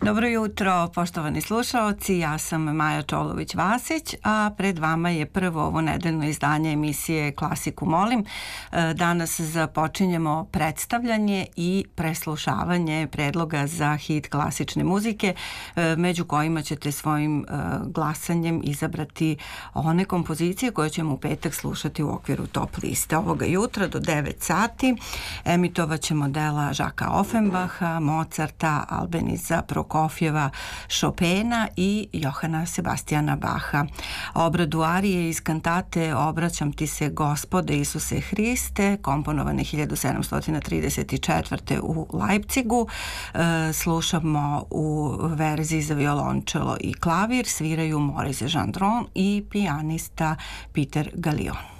Dobro jutro, poštovani slušaoci, ja sam Maja Čolović-Vasić, a pred vama je prvo ovo nedeljno izdanje emisije Klasiku molim. Danas započinjemo predstavljanje i preslušavanje predloga za hit klasične muzike, među kojima ćete svojim glasanjem izabrati one kompozicije koje ćemo u petak slušati u okviru top liste. Ovoga jutra do 9 sati emitovat ćemo dela Žaka Ofenbaha, Mozarta, Albeniza, Prokofjeva, Chopina i Johana Sebastijana Baha. Obradu arije iz kantate Obraćam ti se, Gospode Isuse Hriste, komponovane 1734. u Leipzigu, slušamo u verziji za violončelo i klavir, sviraju Maurice Gendron i pijanista Peter Gallion.